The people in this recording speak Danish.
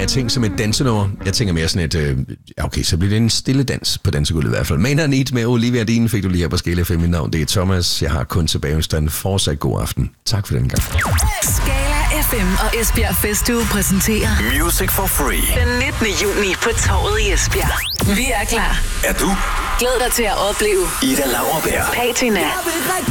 jeg tænkt som et dansenummer. Jeg tænker mere sådan et... okay, så bliver det en stille dans på dansegulvet i hvert fald. Man and Eat med Olivia Dean fik du lige her på Skala FM. Mit navn, det er Thomas. Jeg har kun tilbage fortsat god aften. Tak for den gang. Skala FM og Esbjerg Festuge præsenterer Music for Free. den 19. juni på Torvet i Esbjerg. Vi er klar. Er du? Glæd dig til at opleve Ida Lauerberg, Patina,